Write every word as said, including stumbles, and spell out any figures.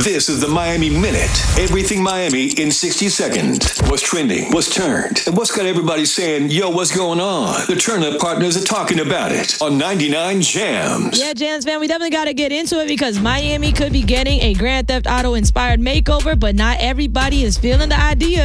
This is the Miami Minute. Everything Miami in sixty seconds. What's trending? What's turned? And what's got everybody saying, yo, what's going on? The Turn Up Partners are talking about it on ninety-nine Jams. Yeah, Jams, man, we definitely got to get into it because Miami could be getting a Grand Theft Auto inspired makeover, but not everybody is feeling the idea.